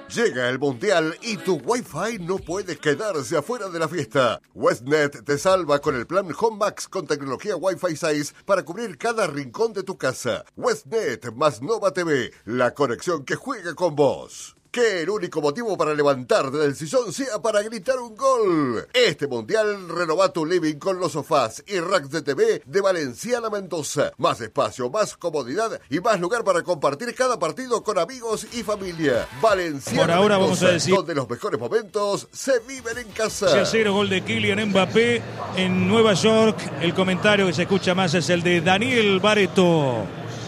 Llega el Mundial y tu Wi-Fi no puede quedarse afuera de la fiesta. Westnet te salva con el plan Home Max con tecnología Wi-Fi 6 para cubrir cada rincón de tu casa. Westnet más Nova TV, la conexión que juega con vos. Que el único motivo para levantarte del sillón sea para gritar un gol. Este Mundial renová tu living con los sofás y racks de TV de Valenciana Mendoza. Más espacio, más comodidad y más lugar para compartir cada partido con amigos y familia. Valenciana Por ahora Mendoza, vamos a decir, donde los mejores momentos se viven en casa. 0 gol de Kylian Mbappé en Nueva York. El comentario que se escucha más es el de Daniel Barreto.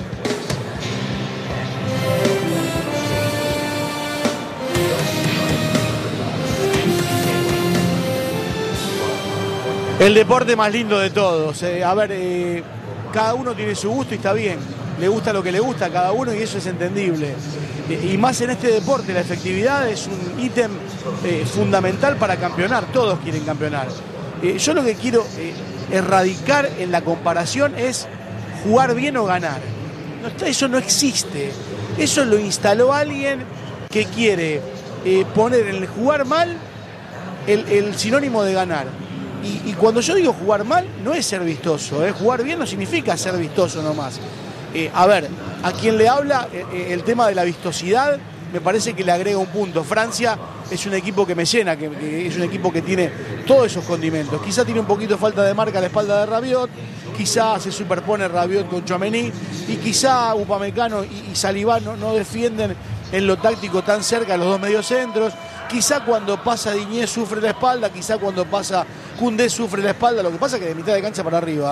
El deporte más lindo de todos. Cada uno tiene su gusto y está bien. Le gusta lo que le gusta a cada uno y eso es entendible. Y más en este deporte, la efectividad es un ítem fundamental para campeonar. Todos quieren campeonar. Yo lo que quiero erradicar en la comparación es jugar bien o ganar. Eso no existe. Eso lo instaló alguien que quiere poner en el jugar mal el sinónimo de ganar. Y cuando yo digo jugar mal, no es ser vistoso. Jugar bien no significa ser vistoso nomás. A quien le habla el tema de la vistosidad, me parece que le agrega un punto. Francia es un equipo que me llena, que es un equipo que tiene todos esos condimentos. Quizá tiene un poquito de falta de marca a la espalda de Rabiot, quizá se superpone Rabiot con Tchouaméni, y quizá Upamecano y Saliba no defienden en lo táctico tan cerca de los dos mediocentros. Quizá cuando pasa Digne sufre la espalda, quizá cuando pasa Koundé sufre la espalda. Lo que pasa es que de mitad de cancha para arriba,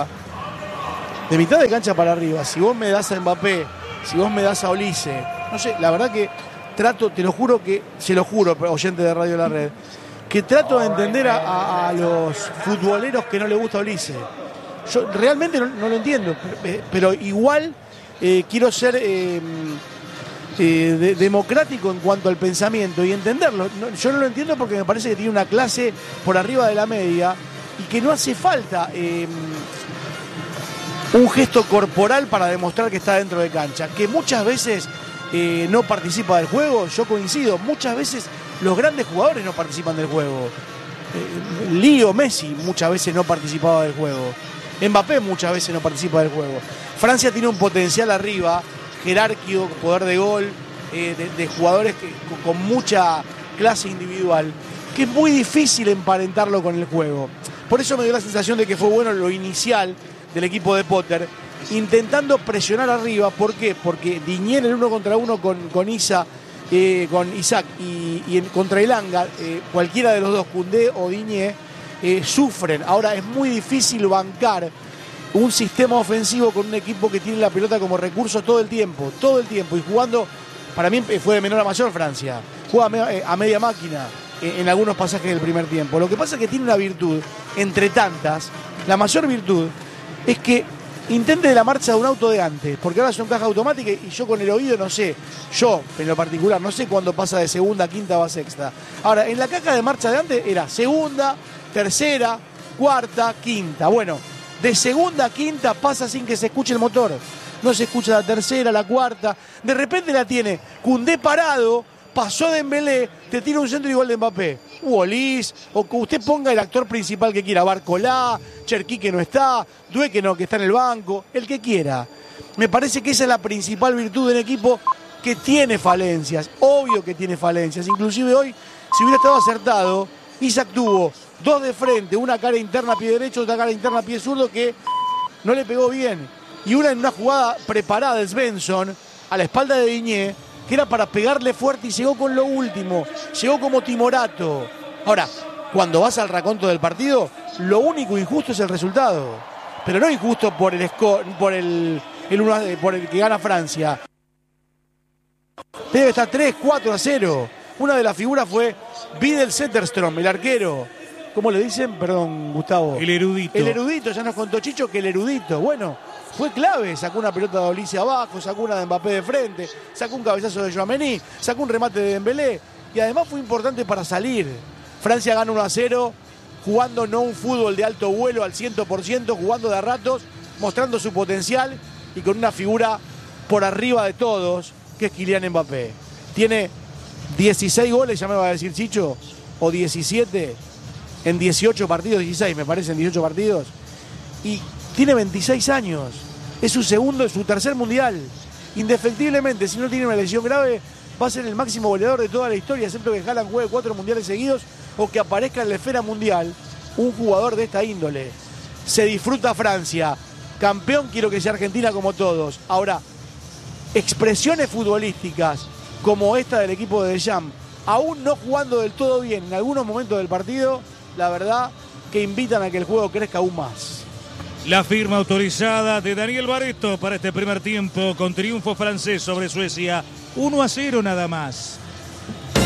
si vos me das a Mbappé, si vos me das a Olise, no sé, la verdad que trato, se lo juro, oyente de Radio La Red, que trato de entender a los futboleros que no les gusta Olise. Yo realmente no lo entiendo, pero igual quiero ser democrático en cuanto al pensamiento y entenderlo. Yo no lo entiendo porque me parece que tiene una clase por arriba de la media y que no hace falta un gesto corporal para demostrar que está dentro de cancha, que muchas veces no participa del juego. Yo coincido, muchas veces los grandes jugadores no participan del juego. Leo Messi muchas veces no participaba del juego, Mbappé muchas veces no participa del juego. Francia tiene un potencial arriba, jerárquico, poder de gol, de jugadores con mucha clase individual, que es muy difícil emparentarlo con el juego. Por eso me dio la sensación de que fue bueno lo inicial del equipo de Potter, intentando presionar arriba. ¿Por qué? Porque Digne en el 1 contra 1 con Isaac y contra Elanga, cualquiera de los dos, Koundé o Digne, sufren. Ahora es muy difícil bancar un sistema ofensivo con un equipo que tiene la pelota como recurso todo el tiempo, y jugando, para mí fue de menor a mayor Francia, juega a media máquina en algunos pasajes del primer tiempo. Lo que pasa es que tiene una virtud, entre tantas, la mayor virtud es que intente de la marcha de un auto de antes, porque ahora son caja automática y yo con el oído no sé, yo en lo particular no sé cuándo pasa de segunda, quinta o a sexta. Ahora, en la caja de marcha de antes era segunda, tercera, cuarta, quinta. Bueno, de segunda a quinta pasa sin que se escuche el motor. No se escucha la tercera, la cuarta. De repente la tiene Koundé parado, pasó Dembélé, te tira un centro igual de Mbappé. Olise, o que usted ponga el actor principal que quiera, Barcolá, Cherki que no está, Doué que está en el banco, el que quiera. Me parece que esa es la principal virtud de un equipo que tiene falencias, obvio que tiene falencias. Inclusive hoy, si hubiera estado acertado, Isaac tuvo dos de frente, una cara interna pie derecho, otra cara interna pie zurdo que no le pegó bien. Y una en una jugada preparada de Svensson a la espalda de Digne, que era para pegarle fuerte y llegó con lo último. Llegó como timorato. Ahora, cuando vas al raconto del partido, lo único injusto es el resultado. Pero no injusto por el score, por el que gana Francia. Debe estar 3-4-0. Una de las figuras fue Vidal Zetterstrom, el arquero. ¿Cómo le dicen? Perdón, Gustavo. El erudito. El erudito, ya nos contó Chicho que el erudito. Bueno, fue clave. Sacó una pelota de Olise abajo, sacó una de Mbappé de frente, sacó un cabezazo de Tchouaméni, sacó un remate de Dembélé. Y además fue importante para salir. Francia gana 1-0, jugando no un fútbol de alto vuelo al 100%, jugando de a ratos, mostrando su potencial y con una figura por arriba de todos, que es Kylian Mbappé. Tiene 16 goles, ya me va a decir Chicho, o 17 en 18 partidos, 16 me parece, en 18 partidos. Y tiene 26 años. Es su tercer mundial. Indefectiblemente, si no tiene una lesión grave, va a ser el máximo goleador de toda la historia, excepto que Haaland juegue 4 mundiales seguidos o que aparezca en la esfera mundial un jugador de esta índole. Se disfruta Francia. Campeón quiero que sea Argentina como todos. Ahora, expresiones futbolísticas como esta del equipo de Deschamps, aún no jugando del todo bien en algunos momentos del partido, la verdad que invitan a que el juego crezca aún más. La firma autorizada de Daniel Barreto para este primer tiempo con triunfo francés sobre Suecia. 1-0 nada más.